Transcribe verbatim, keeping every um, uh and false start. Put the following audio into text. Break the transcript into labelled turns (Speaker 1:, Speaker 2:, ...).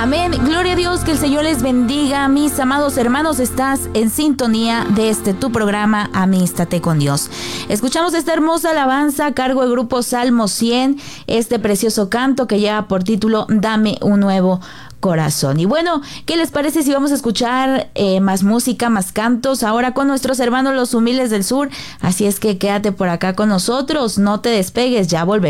Speaker 1: Amén. Gloria a Dios, que el Señor les bendiga. Mis amados hermanos, estás en sintonía de este tu programa Amístate con Dios. Escuchamos esta hermosa alabanza a cargo del grupo Salmo cien, este precioso canto que lleva por título Dame un nuevo corazón. Y bueno, ¿qué les parece si vamos a escuchar eh, más música, más cantos ahora con nuestros hermanos los humildes del sur? Así es que quédate por acá con nosotros, no te despegues, ya volvemos.